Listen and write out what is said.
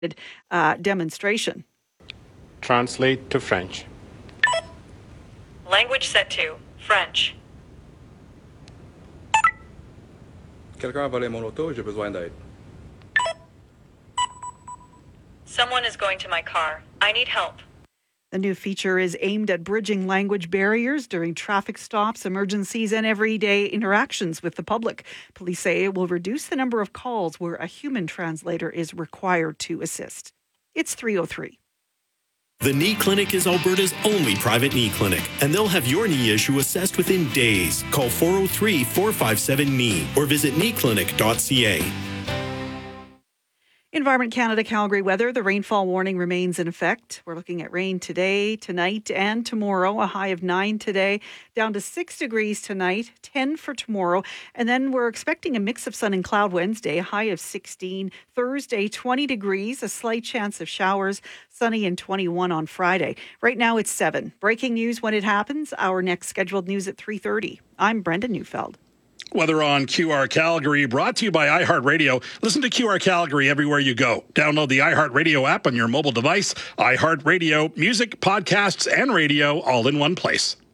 demonstration. Translate to French. Language set to French. Quelqu'un a volé mon auto, j'ai besoin d'aide. Someone is going to my car. I need help. The new feature is aimed at bridging language barriers during traffic stops, emergencies, and everyday interactions with the public. Police say it will reduce the number of calls where a human translator is required to assist. It's 3:03. The Knee Clinic is Alberta's only private knee clinic, and they'll have your knee issue assessed within days. Call 403-457-KNEE or visit kneeclinic.ca. Environment Canada Calgary weather. The rainfall warning remains in effect. We're looking at rain today, tonight, and tomorrow. A high of 9 today, down to 6 degrees tonight, 10 for tomorrow. And then we're expecting a mix of sun and cloud Wednesday, a high of 16. Thursday, 20 degrees, a slight chance of showers, sunny and 21 on Friday. Right now it's 7. Breaking news when it happens. Our next scheduled news at 3:30. I'm Brenda Neufeld. Weather on QR Calgary, brought to you by iHeartRadio. Listen to QR Calgary everywhere you go. Download the iHeartRadio app on your mobile device. iHeartRadio, music, podcasts, and radio all in one place.